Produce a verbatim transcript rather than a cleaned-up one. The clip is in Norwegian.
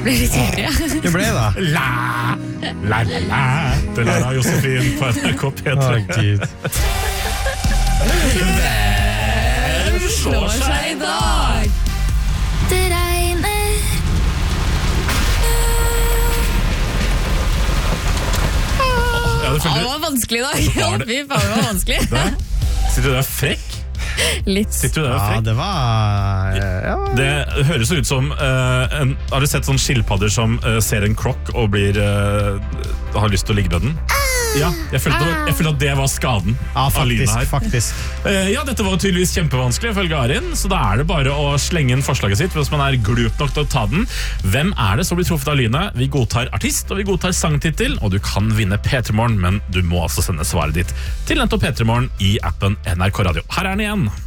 ble litt hyggelig. Det ble da. La, la, la, la. Det lærer Josefin på N R K P tre. Å, Gud. Hvem slår seg i dag? Det regner. Ja, det Å, det var vanskelig i dag. Var det- Fy faen, det var vanskelig. Sitter du der frekk? Litt. Sitter du der Ja, frekk? det var ja. Det høres ut som uh, en, har du sett sånne skilpadder som uh, ser en krokk og blir uh, har lyst til å ligge med den? Ja, jeg følte, ah. jeg følte at det var skaden Ja, av Lina faktisk, her. faktisk. Uh, ja, dette var tydeligvis kjempevanskelig ifølge Arin, så da er det bare å slenge inn forslaget sitt hvis man er glup nok til å ta den. Hvem er det som blir truffet av Line? Vi godtar artist, og vi godtar sangtittel, og du kan vinne P tre Morgen, men du må altså sende svaret ditt til nettopp P tre Morgen i appen N R K Radio. Her er den igjen.